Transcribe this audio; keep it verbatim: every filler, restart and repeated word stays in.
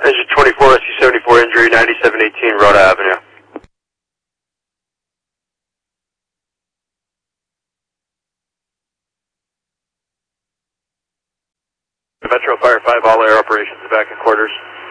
Engine twenty-four, S U seventy-four injury, ninety-seven eighteen Rhoda Avenue. Metro Fire five, all air operations back in quarters.